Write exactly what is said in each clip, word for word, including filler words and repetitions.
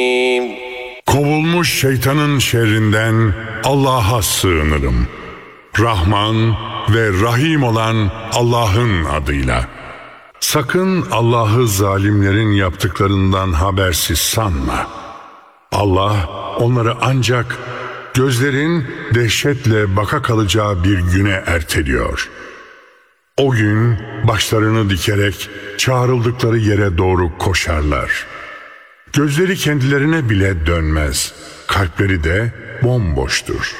Kovulmuş şeytanın şerrinden Allah'a sığınırım. Rahman ve Rahim olan Allah'ın adıyla. Sakın Allah'ı zalimlerin yaptıklarından habersiz sanma. Allah onları ancak gözlerin dehşetle baka kalacağı bir güne erteliyor. O gün başlarını dikerek çağrıldıkları yere doğru koşarlar. Gözleri kendilerine bile dönmez, kalpleri de bomboştur.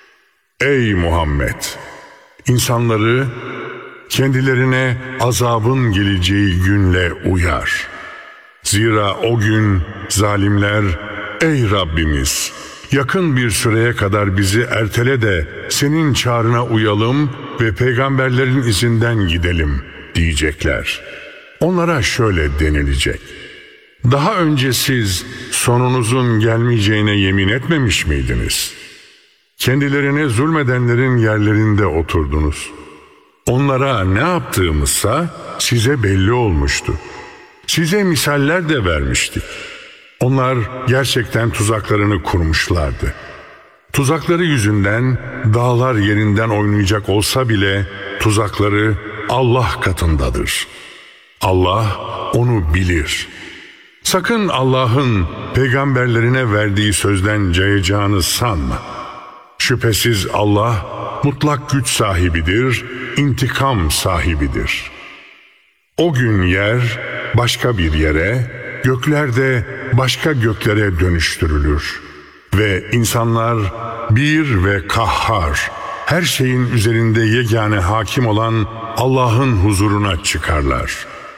Ey Muhammed! İnsanları kendilerine azabın geleceği günle uyar. Zira o gün zalimler, ey Rabbimiz, yakın bir süreye kadar bizi ertele de senin çağrına uyalım ve peygamberlerin izinden gidelim diyecekler. Onlara şöyle denilecek: daha önce siz sonunuzun gelmeyeceğine yemin etmemiş miydiniz? Kendilerine zulmedenlerin yerlerinde oturdunuz. Onlara ne yaptığımızsa size belli olmuştu. Size misaller de vermiştik. Onlar gerçekten tuzaklarını kurmuşlardı. Tuzakları yüzünden dağlar yerinden oynayacak olsa bile tuzakları Allah katındadır. Allah onu bilir. Sakın Allah'ın peygamberlerine verdiği sözden cayacağını sanma. Şüphesiz Allah mutlak güç sahibidir, intikam sahibidir. O gün yer başka bir yere, gökler de başka göklere dönüştürülür. Ve insanlar bir ve kahhar, her şeyin üzerinde yegane hakim olan Allah'ın huzuruna çıkarlar.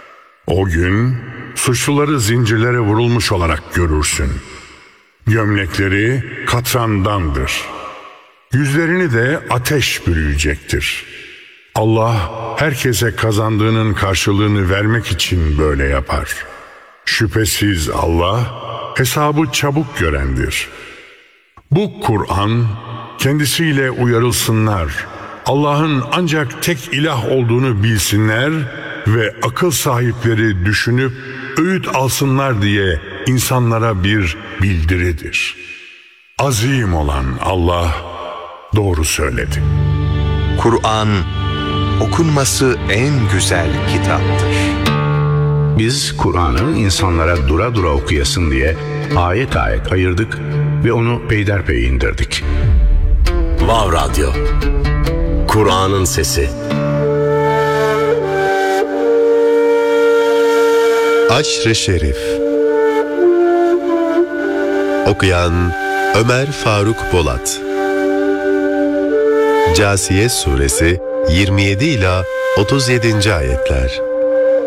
O gün suçluları zincirlere vurulmuş olarak görürsün. Gömlekleri katrandandır. Yüzlerini de ateş bürüyecektir. Allah herkese kazandığının karşılığını vermek için böyle yapar. Şüphesiz Allah hesabı çabuk görendir. Bu Kur'an kendisiyle uyarılsınlar, Allah'ın ancak tek ilah olduğunu bilsinler ve akıl sahipleri düşünüp öğüt alsınlar diye insanlara bir bildiridir. Azim olan Allah doğru söyledi. Kur'an okunması en güzel kitaptır. Biz Kur'an'ı insanlara dura dura okuyasın diye ayet ayet ayırdık ve onu peyderpey indirdik. Vav Radyo, Kur'an'ın sesi. Aşr-ı Şerif. Okuyan Ömer Faruk Polat. Câsiye Suresi yirmi yedi ila otuz yedinci ayetler.